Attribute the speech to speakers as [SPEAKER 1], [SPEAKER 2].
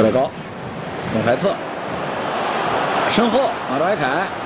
[SPEAKER 1] 特雷高，董怀特，身后马德怀凯。